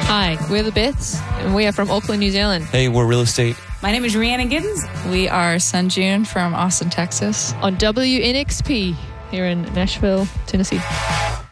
Hi, we're the Bits, and we are from Auckland, New Zealand. Hey, we're Real Estate. My name is Rhiannon Giddens. We are Sunjune from Austin, Texas. On WNXP here in Nashville, Tennessee.